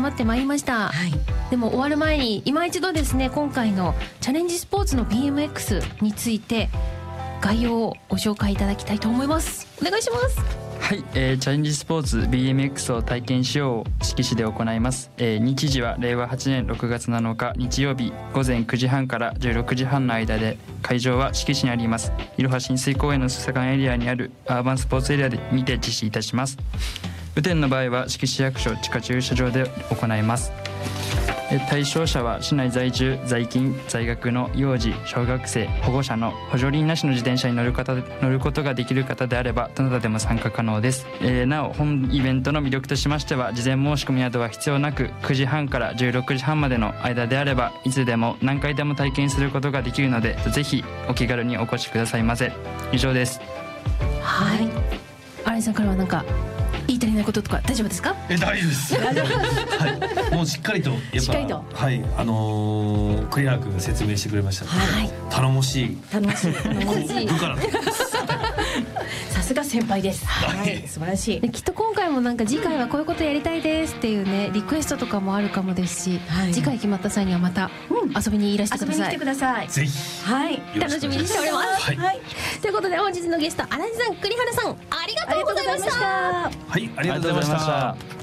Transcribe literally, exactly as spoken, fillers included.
迫ってまいりました、はい、でも終わる前に今一度ですね、今回のチャレンジスポーツの ビーエムエックス について概要をご紹介いただきたいと思います。お願いします。 はい、えー、チャレンジスポーツ ビーエムエックス を体験しようを式市で行います、えー、日時はれいわはちねんろくがつなのか日曜日ごぜんくじはんからじゅうろくじはんの間で、会場は式市にありますいろは親水公園の須坂エリアにあるアーバンスポーツエリアでにて実施いたします。雨天の場合は式市役所地下駐車場で行います。対象者は市内在住在勤在学の幼児小学生保護者の補助輪なしの自転車に乗る方乗ることができる方であればどなたでも参加可能です、えー、なお本イベントの魅力としましては、事前申し込みなどは必要なくくじはんからじゅうろくじはんまでの間であればいつでも何回でも体験することができるので、ぜひお気軽にお越しくださいませ。以上です。 はい、新井さんからは何か言い足りないこととか大丈夫ですか？ え大丈夫です。はい、もうしっかりとやっぱしっかりとはいあのー、クリア君が説明してくれましたので、はい、頼もしい頼もしい頼もしい部下だとさすが先輩です。はい、素晴らしい。きっと今回もなんか次回はこういうことやりたいですっていうねリクエストとかもあるかもですし、はい、次回決まった際にはまた遊びにいらしてください。遊びに来てください。 ぜひはい楽しみにしております。はい、はい、ということで本日のゲスト新井さん栗原さんありがとうございました。 はいありがとうございました。